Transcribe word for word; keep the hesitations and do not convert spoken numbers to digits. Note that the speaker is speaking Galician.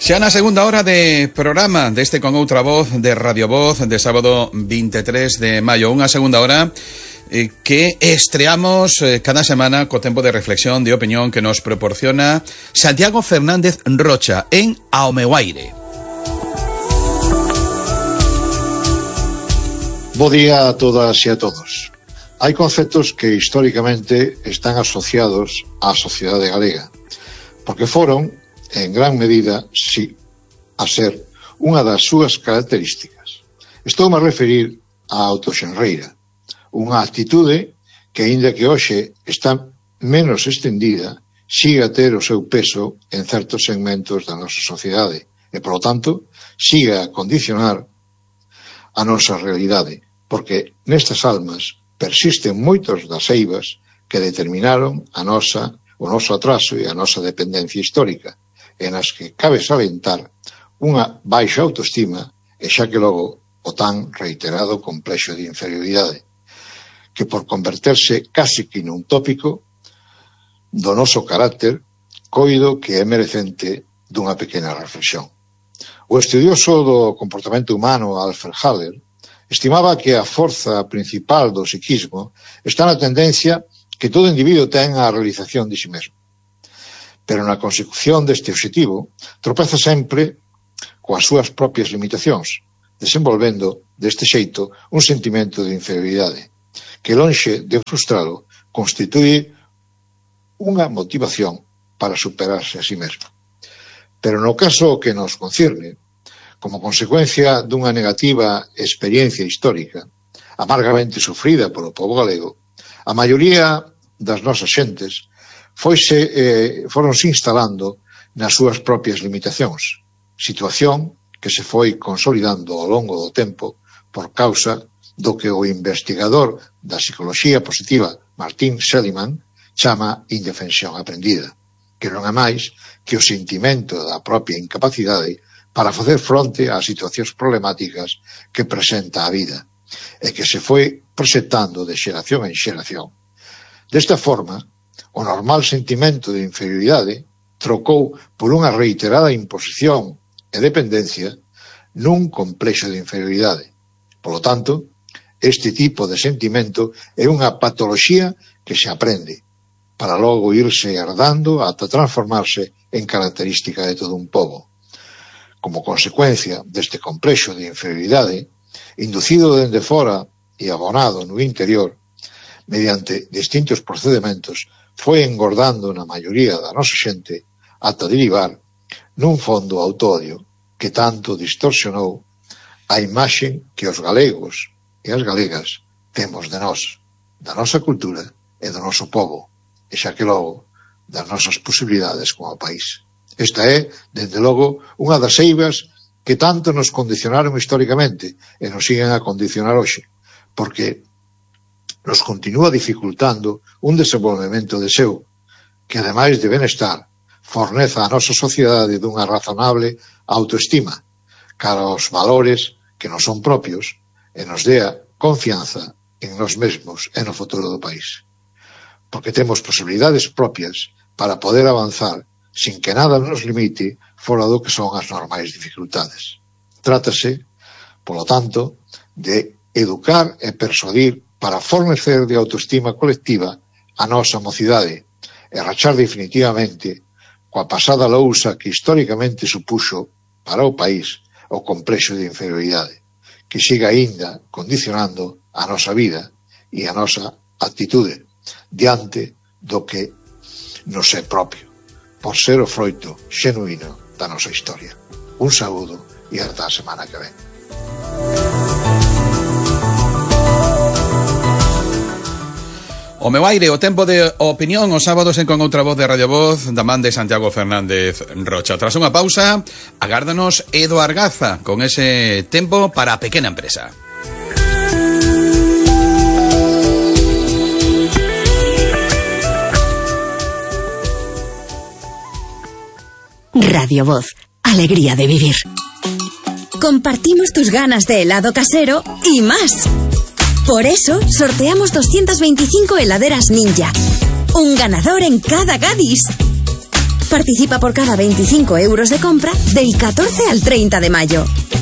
Xa na segunda hora de programa deste Con Outra Voz de Radio Voz de sábado veintitrés de maio, unha segunda hora eh, que estreamos eh, cada semana co tempo de reflexión, de opinión que nos proporciona Santiago Fernández Rocha en Ao meu aire. Bo día a todas e a todos. Hai conceptos que históricamente están asociados á sociedade galega, porque foron en gran medida, sí, a ser unha das súas características. Estou a referir á autoxenreira, unha actitude que, aínda que hoxe está menos estendida, sigue a ter o seu peso en certos segmentos da nosa sociedade e, polo tanto, sigue a condicionar a nosa realidade, porque nestas almas persisten moitos das eivas que determinaron a nosa, o noso atraso e a nosa dependencia histórica, en as que cabe salientar unha baixa autoestima e xa que logo o tan reiterado complexo de inferioridade, que por converterse casi que nun tópico do noso carácter, coido que é merecente dunha pequena reflexión. O estudioso do comportamento humano Alfred Haller estimaba que a forza principal do psiquismo está na tendencia que todo individuo ten á realización de si mesmo. Pero na consecución deste objetivo tropeza sempre coas súas propias limitacións, desenvolvendo deste xeito un sentimento de inferioridade, que lonxe de frustralo constitúe unha motivación para superarse a si mesmo. Pero no caso que nos concirne, como consecuencia dunha negativa experiencia histórica, amargamente sufrida polo pobo galego, a maioría das nosas xentes foise, eh, foronse instalando nas súas propias limitacións, situación que se foi consolidando ao longo do tempo por causa do que o investigador da psicoloxía positiva Martin Seligman chama indefensión aprendida, que non é máis que o sentimento da propia incapacidade para facer fronte ás situacións problemáticas que presenta a vida e que se foi proxectando de xeración en xeración. Desta forma, o normal sentimento de inferioridade trocou por unha reiterada imposición e dependencia nun complexo de inferioridade. Polo tanto, este tipo de sentimento é unha patoloxía que se aprende, para logo irse herdando ata transformarse en característica de todo un pobo. Como consecuencia deste complexo de inferioridade, inducido dende fora e abonado no interior, mediante distintos procedementos, foi engordando na maioría da nosa xente ata derivar nun fondo autoodio que tanto distorsionou a imaxe que os galegos e as galegas temos de nós, da nosa cultura e do noso pobo, e xa que logo das nosas posibilidades como país. Esta é, dende logo, unha das eivas que tanto nos condicionaron históricamente e nos siguen a condicionar hoxe, porque nos continúa dificultando un desenvolvemento de seu, que ademais de benestar, forneza a nosa sociedade dunha razonable autoestima, cara aos valores que nos son propios e nos dea confianza en nós mesmos e no futuro do país. Porque temos posibilidades propias para poder avanzar sin que nada nos limite fora do que son as normais dificultades. Trátase, polo tanto, de educar e persuadir para fornecer de autoestima colectiva a nosa mocidade e rachar definitivamente coa pasada lousa que históricamente supuxo para o país o complexo de inferioridade, que siga aínda condicionando a nosa vida e a nosa actitude diante do que nos é propio, por ser o froito xenuíno da nosa historia. Un saúdo e ata a semana que ven. O meu aire, o tempo de opinión os sábados en Con Outra Voz de Radio Voz da man de Santiago Fernández Rocha. Tras unha pausa, agárdanos Edo Argaza con ese tempo para a pequena empresa. Radio Voz, alegría de vivir. Compartimos tus ganas de helado casero y más. Por eso, sorteamos doscientas veinticinco heladeras Ninja. Un ganador en cada Gadis. Participa por cada veinticinco euros de compra del catorce al treinta de mayo.